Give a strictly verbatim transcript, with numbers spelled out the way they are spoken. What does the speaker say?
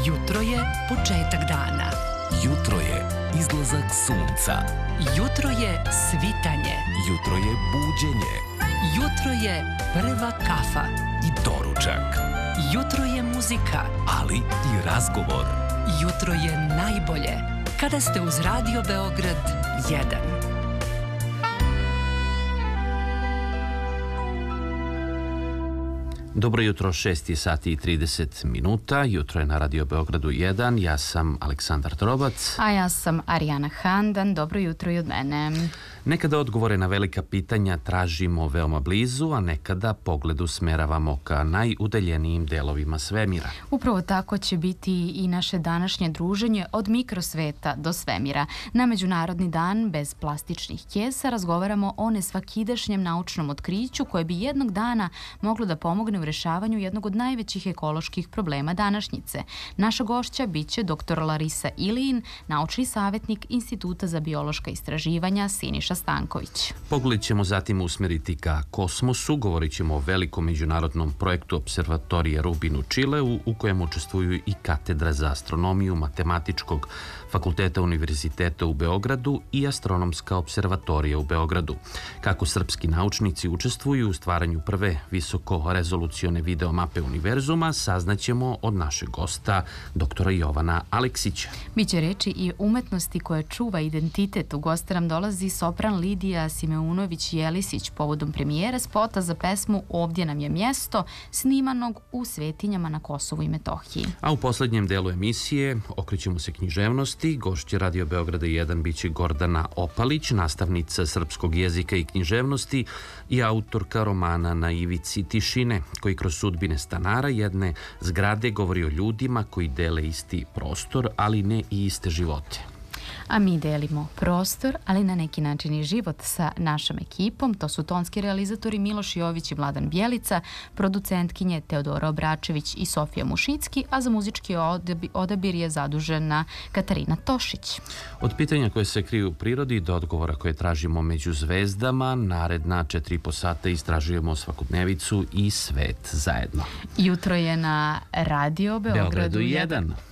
Jutro je početak dana. Jutro je izlazak sunca. Jutro je svitanje. Jutro je buđenje. Jutro je prva kafa. I doručak. Jutro je muzika. Ali i razgovor. Jutro je najbolje kada ste uz Radio Beograd jedan. Dobro jutro, šest sati i trideset minuta. Jutro je na Radio Beogradu jedan. Ja sam Aleksandar Trobac. A ja sam Arijana Handan. Dobro jutro i od mene. Nekada odgovore na velika pitanja tražimo veoma blizu, a nekada pogled usmeravamo ka najudaljenijim delovima svemira. Upravo tako će biti i naše današnje druženje od mikrosveta do svemira. Na Međunarodni dan bez plastičnih kesa razgovaramo o nesvakidašnjem naučnom otkriću koje bi jednog dana moglo da pomogne u rešavanju jednog od najvećih ekoloških problema današnjice. Naša gošća biće doktor Larisa Ilijin, naučni savjetnik Instituta za biološka istraživanja Siniša Stanković. Pogled ćemo zatim usmeriti ka kosmosu, govorit ćemo o velikom međunarodnom projektu Observatorije Rubin u Čileu, u kojem učestvuju i katedra za astronomiju Matematičkog fakulteta Univerziteta u Beogradu i Astronomska observatorija u Beogradu. Kako srpski naučnici učestvuju u stvaranju prve visoko rezolucione videomape univerzuma, saznaćemo od našeg gosta, doktora Jovana Aleksića. Biće reči i umetnosti koja čuva identitet. U goste nam dolazi sopran Lidija Simeunović-Jelisić povodom premijere spota za pesmu Ovdje nam je mjesto, snimanog u Svetinjama na Kosovu i Metohiji. A u poslednjem delu emisije okrećemo se književnosti. Gošće Radio Beograda jedan biće Gordana Opalić, nastavnica srpskog jezika i književnosti i autorka romana Na ivici tišine, koji kroz sudbine stanara jedne zgrade govori o ljudima koji dele isti prostor, ali ne i iste živote. A mi delimo prostor, ali na neki način i život sa našom ekipom. To su tonski realizatori Miloš Jović i Vladan Bjelica, producentkinje Teodora Obračević i Sofija Mušicki, a za muzički odabir je zadužena Katarina Tošić. Od pitanja koje se kriju u prirodi do odgovora koje tražimo među zvezdama, naredna četiri i po sata istražujemo svakodnevicu i svet zajedno. Jutro je na Radio Beogradu jedan.